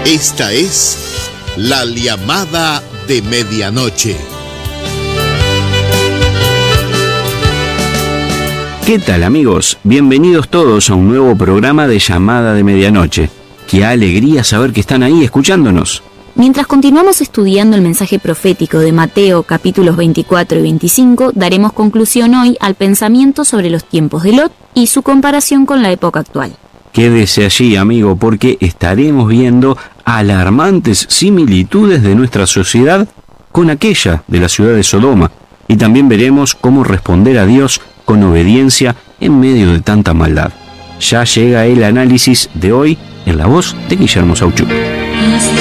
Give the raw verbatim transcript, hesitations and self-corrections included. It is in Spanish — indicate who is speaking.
Speaker 1: Esta es la llamada de medianoche.
Speaker 2: ¿Qué tal, amigos? Bienvenidos todos a un nuevo programa de Llamada de Medianoche. Qué alegría saber que están ahí escuchándonos.
Speaker 3: Mientras continuamos estudiando el mensaje profético de Mateo, capítulos veinticuatro y veinticinco, daremos conclusión hoy al pensamiento sobre los tiempos de Lot y su comparación con la época actual.
Speaker 2: Quédese allí, amigo, porque estaremos viendo alarmantes similitudes de nuestra sociedad con aquella de la ciudad de Sodoma, y también veremos cómo responder a Dios con obediencia en medio de tanta maldad. Ya llega el análisis de hoy en la voz de Guillermo Sauchuk.